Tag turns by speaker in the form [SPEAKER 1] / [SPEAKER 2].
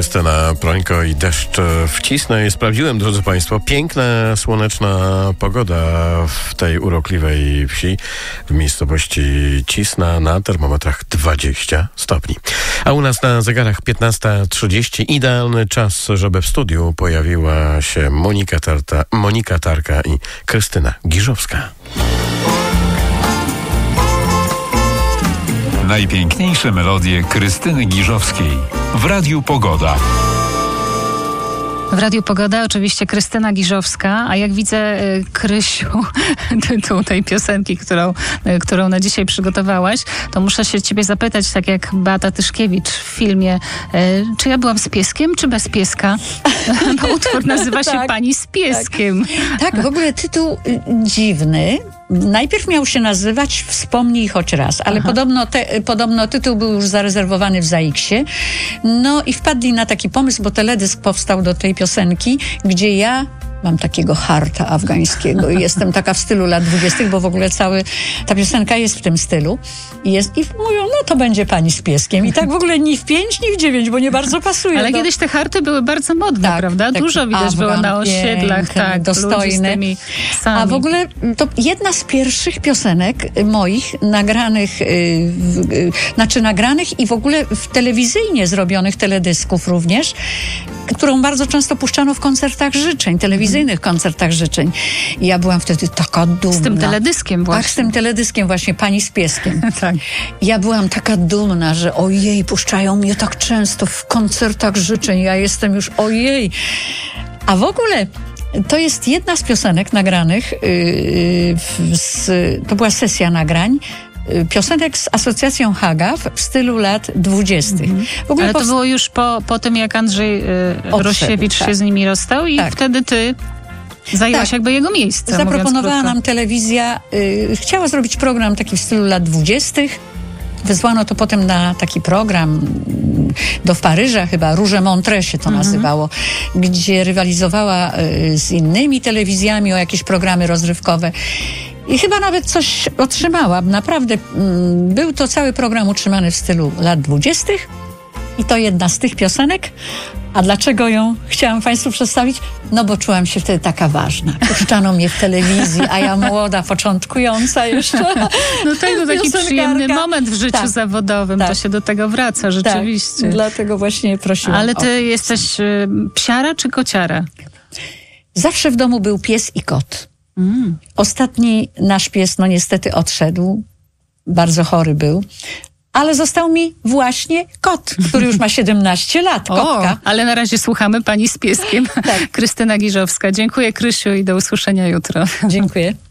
[SPEAKER 1] Krystyna Prońko i Deszcz wcisnę. I sprawdziłem, drodzy Państwo, piękna, słoneczna pogoda w tej urokliwej wsi w miejscowości Cisna, na termometrach 20 stopni. A u nas na zegarach 15:30. Idealny czas, żeby w studiu pojawiła się Monika Tarka i Krystyna Giżowska.
[SPEAKER 2] Najpiękniejsze melodie Krystyny Giżowskiej w Radiu Pogoda.
[SPEAKER 3] W Radiu Pogoda oczywiście Krystyna Giżowska, a jak widzę, Krysiu, tytuł tej piosenki, którą na dzisiaj przygotowałaś, to muszę się ciebie zapytać, tak jak Beata Tyszkiewicz w filmie, czy ja byłam z pieskiem, czy bez pieska? Bo utwór nazywa się Pani z pieskiem.
[SPEAKER 4] Tak, w ogóle tytuł dziwny. Najpierw miał się nazywać Wspomnij choć raz, ale podobno tytuł był już zarezerwowany w ZAX-ie. No i wpadli na taki pomysł, bo teledysk powstał do tej piosenki, gdzie ja mam takiego harta afgańskiego i jestem taka w stylu lat 20., bo w ogóle ta piosenka jest w tym stylu. I mówią, no to będzie Pani z pieskiem. I tak w ogóle ni w 5, ni w 9, bo nie bardzo pasuje.
[SPEAKER 3] Ale kiedyś te harty były bardzo modne, prawda? Dużo widać było na osiedlach,
[SPEAKER 4] dostojne. A w ogóle to jedna z pierwszych piosenek moich nagranych i w ogóle w telewizyjnie zrobionych teledysków również, którą bardzo często puszczano w koncertach życzeń, telewizyjnych koncertach życzeń. I ja byłam wtedy taka dumna.
[SPEAKER 3] Z tym teledyskiem właśnie.
[SPEAKER 4] Tak, z tym teledyskiem właśnie, Pani z pieskiem.
[SPEAKER 3] Tak.
[SPEAKER 4] Ja byłam taka dumna, że ojej, puszczają mnie tak często w koncertach życzeń. Ja jestem już ojej. A w ogóle to jest jedna z piosenek nagranych, to była sesja nagrań, piosenek z Asocjacją Haga w stylu lat 20. W ogóle
[SPEAKER 3] ale to było już po tym, jak Andrzej Rosiewicz się z nimi rozstał i wtedy ty zajęłaś jakby jego miejsce.
[SPEAKER 4] Zaproponowała nam telewizja, chciała zrobić program taki w stylu lat 20. Wysłano to potem na taki program do Paryża, chyba Rouge Montreux się to nazywało, gdzie rywalizowała z innymi telewizjami o jakieś programy rozrywkowe. I chyba nawet coś otrzymałam. Naprawdę był to cały program utrzymany w stylu lat 20. I to jedna z tych piosenek. A dlaczego ją chciałam Państwu przedstawić? No bo czułam się wtedy taka ważna. Puszczano mnie w telewizji, a ja młoda, początkująca jeszcze.
[SPEAKER 3] No tak, to taki przyjemny moment w życiu zawodowym. To się do tego wraca rzeczywiście.
[SPEAKER 4] Tak, dlatego właśnie prosiłam.
[SPEAKER 3] Ale ty jesteś psiara czy kociara?
[SPEAKER 4] Zawsze w domu był pies i kot. Ostatni nasz pies, no niestety odszedł. Bardzo chory był. Ale został mi właśnie kot, który już ma 17 lat. Kotka.
[SPEAKER 3] Ale na razie słuchamy Pani z pieskiem. Krystyna Giżowska. Dziękuję, Krysiu, i do usłyszenia jutro.
[SPEAKER 4] Dziękuję.